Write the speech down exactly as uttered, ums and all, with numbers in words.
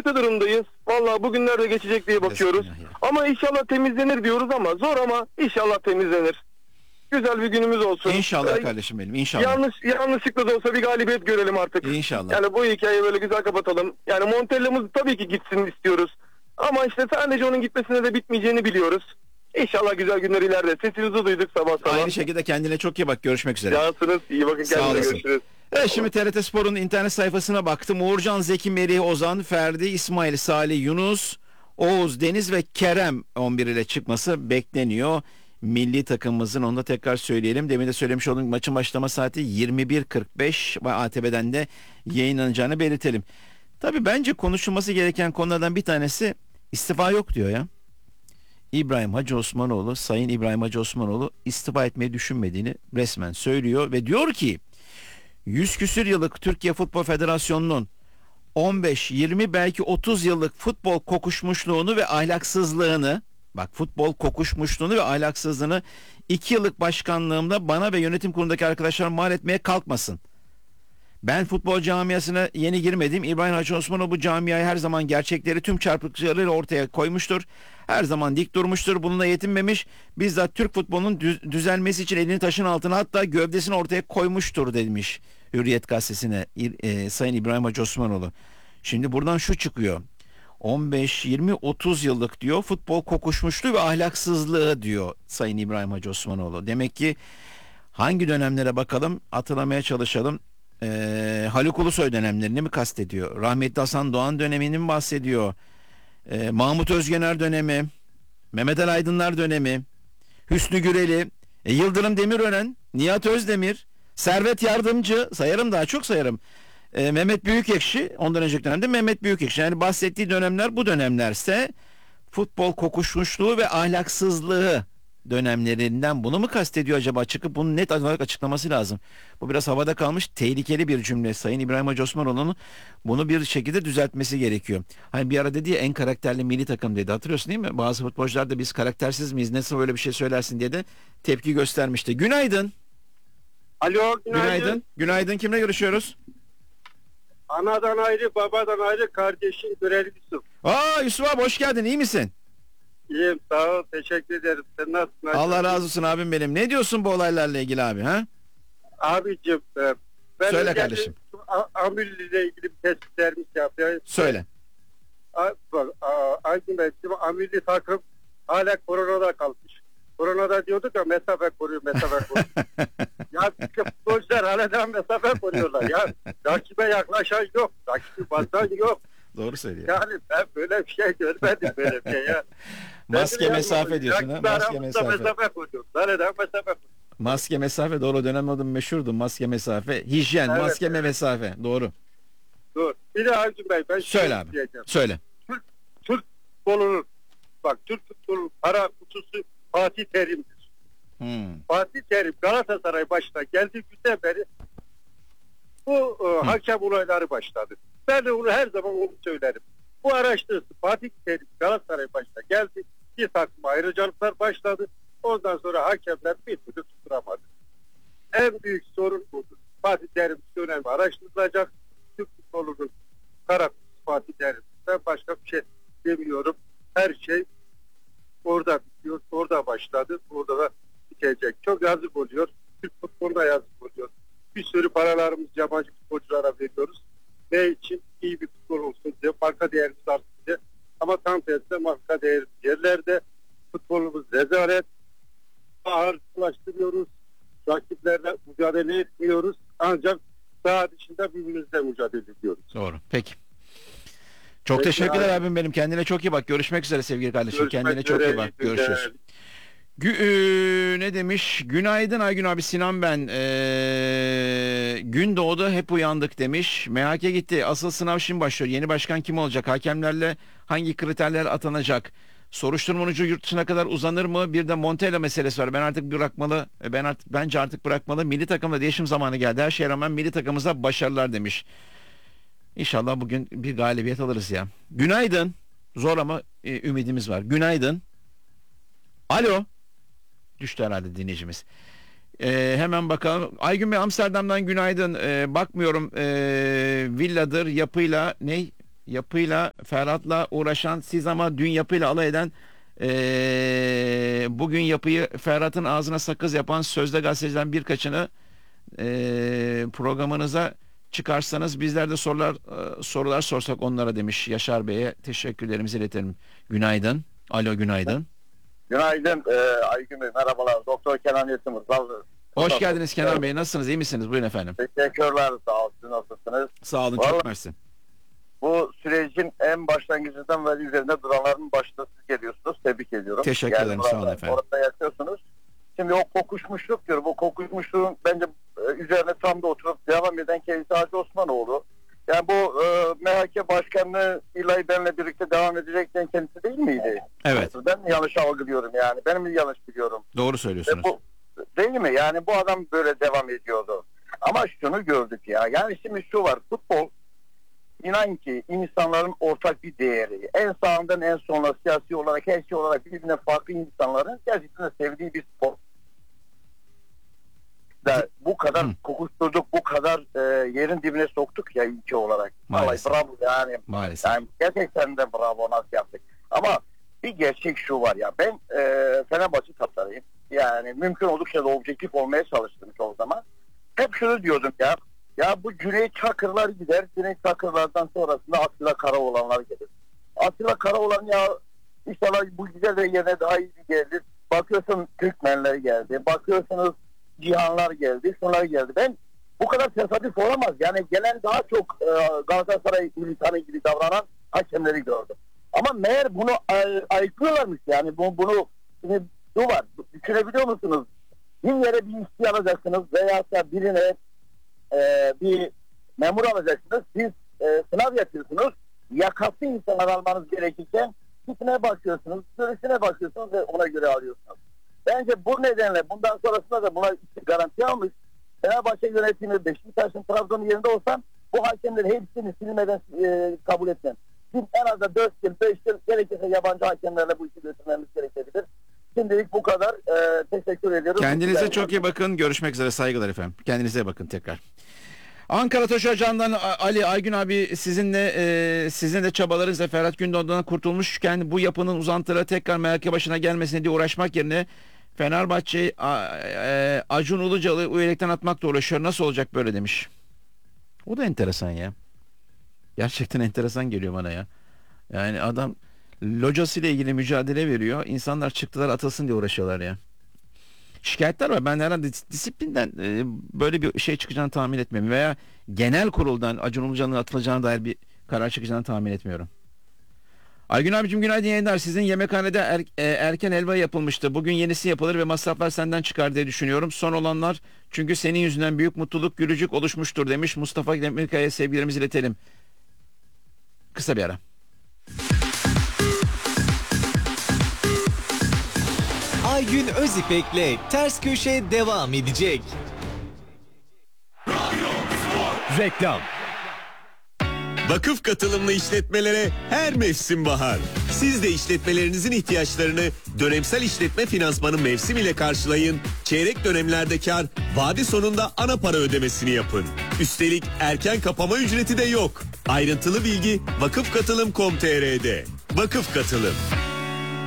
kötü durumdayız. Vallahi bugünlerde geçecek diye bakıyoruz. Ama inşallah temizlenir diyoruz ama zor ama inşallah temizlenir. Güzel bir günümüz olsun. İnşallah Ee, kardeşim benim, inşallah. Yanlış, yanlışlıkla da olsa bir galibiyet görelim artık. İnşallah. Yani bu hikayeyi böyle güzel kapatalım. Yani Montella'mız tabii ki gitsin istiyoruz. Ama işte sadece onun gitmesine de bitmeyeceğini biliyoruz. İnşallah güzel günler ileride. Sesinizi duyduk sabah sabah. Aynı şekilde kendine çok iyi bak. Görüşmek üzere. Cansınız. İyi bakın kendinize, görüşürüz. Evet, şimdi T R T Spor'un internet sayfasına baktım. Uğurcan, Zeki, Merih, Ozan, Ferdi, İsmail, Salih, Yunus, Oğuz, Deniz ve Kerem on bir ile çıkması bekleniyor. Milli takımımızın, onu da tekrar söyleyelim. Demin de söylemiş olduğum maçın başlama saati yirmi bir kırk beş ve A T V'den de yayınlanacağını belirtelim. Tabii bence konuşulması gereken konulardan bir tanesi istifa yok diyor ya. İbrahim Hacı Osmanoğlu, Sayın İbrahim Hacı Osmanoğlu istifa etmeyi düşünmediğini resmen söylüyor ve diyor ki yüz küsür yıllık Türkiye Futbol Federasyonu'nun on beş yirmi belki otuz yıllık futbol kokuşmuşluğunu ve ahlaksızlığını, bak futbol kokuşmuşluğunu ve ahlaksızlığını iki yıllık başkanlığımda bana ve yönetim kurulundaki arkadaşlar mal etmeye kalkmasın. Ben futbol camiasına yeni girmedim. İbrahim Hacı Osmanoğlu bu camiayı her zaman gerçekleri tüm çarpıklıklarıyla ortaya koymuştur. Her zaman dik durmuştur. Bununla yetinmemiş. Bizzat Türk futbolunun düzelmesi için elini taşın altına, hatta gövdesini ortaya koymuştur demiş Hürriyet gazetesine e, Sayın İbrahim Hacı Osmanoğlu. Şimdi buradan şu çıkıyor. on beş yirmi otuz yıllık diyor futbol kokuşmuşluğu ve ahlaksızlığı diyor Sayın İbrahim Hacı Osmanoğlu. Demek ki hangi dönemlere bakalım, hatırlamaya çalışalım. Ee, Haluk Ulusoy dönemlerini mi kastediyor? Rahmetli Hasan Doğan dönemini mi bahsediyor? Ee, Mahmut Özgener dönemi, Mehmet Ali Aydınlar dönemi, Hüsnü Güreli, e, Yıldırım Demirören, Nihat Özdemir, Servet Yardımcı, sayarım, daha çok sayarım. Ee, Mehmet Büyükekşi, ondan önceki dönemde Mehmet Büyükekşi. Yani bahsettiği dönemler bu dönemlerse futbol kokuşmuşluğu ve ahlaksızlığı dönemlerinden bunu mu kastediyor acaba? Çıkıp bunu net olarak açıklaması lazım. Bu biraz havada kalmış, tehlikeli bir cümle. Sayın İbrahim Hacı Osmanoğlu'nun bunu bir şekilde düzeltmesi gerekiyor. Hani bir ara dedi ya, en karakterli milli takım dedi. Hatırlıyorsun değil mi? Bazı futbolcular da biz karaktersiz miyiz, nasıl öyle bir şey söylersin diye de tepki göstermişti. Günaydın. Alo, günaydın. Günaydın. Günaydın. Kimle görüşüyoruz? Anadan ayrı, babadan ayrı, kardeşin Göreli Yusuf. Aa, Yusuf abi, hoş geldin. İyi misin? İyiyim, sağ ol, teşekkür ederim. Sen nasılsın? Allah razı olsun abim benim. Ne diyorsun bu olaylarla ilgili abi, ha? Abicim, ben söyle kardeşim. Amülli ile ilgili bir tespitlerimiz yapıyor. Söyle. Aydın Bey, Amülli takım hala koronada kalmış. Koronada diyorduk ya, mesafe koruyor, mesafe koruyor. Ya futbolcular hala mesafe koruyorlar. Ya rakibe yaklaşan yok, rakibi basan yok. Doğru söylüyor. Yani ben böyle bir şey görmedim, böyle bir şey ya. Maske mesafe diyorsun ha? Maske mesafe. mesafe koyuyor. Nereden mesafe koyuyor? Maske mesafe, doğru, dönem adım meşhurdu. Maske mesafe, hijyen, evet, maske evet. mesafe, doğru. Dur. Bir de Avcı Bey, ben söyle abi. Diyeceğim. Söyle. Türk, Türk futbolunun, bak Türk futbolunun para kutusu Fatih Terim'dir. Hmm. Fatih Terim Galatasaray başına geldiği günden beri bu e, hakem olayları başladı. Ben de onu her zaman onu söylerim. Bu araştırısı Fatih Terim Galatasaray başına geldi. Bir takım ayrıcalıklar başladı. Ondan sonra hakemler bir türlü tutturamadı. En büyük sorun budur. Fatih Terim dönemi araştırılacak. Türk futbolunun kara Fatih Terim. Ben başka bir şey demiyorum. Her şey orada bitiyor. Orada başladı. Orada da bitecek. Çok yazık oluyor. Türk futboluna yazık oluyor. Bir sürü paralarımız yabancı futbolculara veriyoruz. Ne için? İyi bir futbol olsun diye. Marka değerimiz artsın diye. Ama tam tersine marka değerimiz yerlerde. Futbolumuz rezalet. Ağırlaştırıyoruz. Rakiplerle mücadele etmiyoruz. Ancak saha dışında birbirimizle mücadele ediyoruz. Doğru. Peki. Çok Peki teşekkürler abi. abim benim. Kendine çok iyi bak. Görüşmek üzere sevgili kardeşim. Görüşmek Kendine çok iyi bak. Görüşürüz. Gü e, ne demiş? Günaydın Aygün abi, Sinan ben. Ee, gün doğdu, hep uyandık demiş. M H K gitti. Asıl sınav şimdi başlıyor. Yeni başkan kim olacak? Hakemlerle hangi kriterler atanacak? Soruşturma ucu yurt dışına kadar uzanır mı? Bir de Montella meselesi var. Ben artık bırakmalı. Ben artık bence artık bırakmalı. Milli takımda değişim zamanı geldi. Her şeye rağmen milli takımımıza başarılar demiş. İnşallah bugün bir galibiyet alırız ya. Günaydın. Zor ama e, ümidimiz var. Günaydın. Alo. Düştü herhalde dinleyicimiz. Ee, hemen bakalım. Aygün Bey Amsterdam'dan günaydın. Ee, bakmıyorum ee, villadır yapıyla ne? yapıyla, Ferhat'la uğraşan siz ama dün yapıyla alay eden, ee, bugün yapıyı Ferhat'ın ağzına sakız yapan sözde gazetecilerden birkaçını ee, programınıza çıkarsanız bizler de sorular e, sorular sorsak onlara demiş. Yaşar Bey'e teşekkürlerimizi iletelim. Günaydın. Alo, günaydın. Günaydın e, Aygün Bey, merhabalar. Doktor Kenan Yetimur. Hoş geldiniz Kenan Bey. Nasılsınız? İyi misiniz? Buyurun efendim. Teşekkürler. Sağ olun. Siz nasılsınız? Sağ olun. Vallahi, çok mersi. Bu sürecin en başlangıcından beri üzerinde duranların başında siz geliyorsunuz. Tebrik ediyorum. Teşekkür ederim. Yani sağ olun efendim. Orada yapıyorsunuz. Şimdi o kokuşmuşluk diyor. Bu kokuşmuşluğun bence e, üzerine tam da oturup devam eden kendisi Hacı Osmanoğlu. Yani bu e, M H K Başkanlığı İlahi benle birlikte devam edecekten kendisi değil miydi? Evet. Ben mi yanlış algılıyorum yani? Ben mi yanlış biliyorum? Doğru E, söylüyorsunuz. bu, değil mi? Yani bu adam böyle devam ediyordu. Ama şunu gördük ya. Yani şimdi şu var. Futbol inan ki insanların ortak bir değeri. En sağından en sonuna siyasi olarak her şey olarak birbirine farklı insanların gerçekten de sevdiği bir spor. Da bu kadar Hı. kokuşturduk, bu kadar e, yerin dibine soktuk ya ülke olarak. Vallahi Maalesef. bravo yani. Maalesef. Yani gerçekten de bravo, nasıl yaptık. Ama bir gerçek şu var ya, ben e, Fenerbahçe taraftarıyım. Yani mümkün oldukça da objektif olmaya çalıştım çoğu zaman. Hep şunu diyordum ya, ya bu Cüneyt Çakırlar gider, Cüneyt Çakırlardan sonrasında Atilla Karaoğlanlar gelir. Atilla Karaoğlan ya inşallah bu güzel de yerine daha iyi gelir. Bakıyorsun Türkmenler geldi, bakıyorsunuz Cihanlar geldi, şunlar geldi. Ben bu kadar tesadüf olamaz. Yani gelen daha çok e, Galatasaray militanı gibi davranan hakemleri gördüm. Ama meğer bunu ay- ayıklıyorlarmış yani. Bu, bunu şimdi şu var. Düşünebiliyor musunuz? Bir yere bir işçi alacaksınız veya birine e, bir memur alacaksınız. Siz e, sınav yapıyorsunuz. Yakası insanlar almanız gerekirken tipine bakıyorsunuz, görüşüne bakıyorsunuz ve ona göre alıyorsunuz. Bence bu nedenle bundan sonrasında da buna garanti almış. Fenerbahçe yönetimi Beşiktaş'ın Trabzon'un yerinde olsam bu hakemleri hepsini silmeden e, kabul etmem. Biz en az da dört yıl, beş yıl gerekirse yabancı hakemlerle bu işi götürmemiz gerekebilir. Şimdilik bu kadar. E, teşekkür ediyorum. Kendinize çok iyi bakın. Görüşmek üzere. Saygılar efendim. Kendinize bakın tekrar. Ankara Taş Ocağı'ndan Ali Aygün abi, sizinle e, sizin de çabalarınızla Ferhat Gündoğan'dan kurtulmuşken bu yapının uzantıları tekrar M H K başına gelmesine diye uğraşmak yerine Fenerbahçe a, e, Acun Ilıcalı üyelikten atmakla uğraşıyor. Nasıl olacak böyle demiş. O da enteresan ya. Gerçekten enteresan geliyor bana ya. Yani adam locasıyla ilgili mücadele veriyor. İnsanlar çıktılar atılsın diye uğraşıyorlar ya. Şikayetler var. Ben herhalde disiplinden e, böyle bir şey çıkacağını tahmin etmiyorum. Veya genel kuruldan Acun Ilıcalı'nın atılacağına dair bir karar çıkacağını tahmin etmiyorum. Aygün abicim günaydın yayınlar. Sizin yemekhanede er, e, erken helva yapılmıştı. Bugün yenisi yapılır ve masraflar senden çıkar diye düşünüyorum. Son olanlar çünkü senin yüzünden büyük mutluluk, gülücük oluşmuştur demiş. Mustafa Demirkaya'ya sevgilerimizi iletelim. Kısa bir ara. Aygün Özipek'le Ters Köşe devam edecek. Reklam. Vakıf katılımlı işletmelere her mevsim bahar. Siz de işletmelerinizin ihtiyaçlarını dönemsel işletme finansmanı mevsim ile karşılayın. Çeyrek dönemlerde kar, vade sonunda ana para ödemesini yapın. Üstelik erken kapama ücreti de yok. Ayrıntılı bilgi vakıf katılım nokta com nokta tr'de. Vakıf Katılım.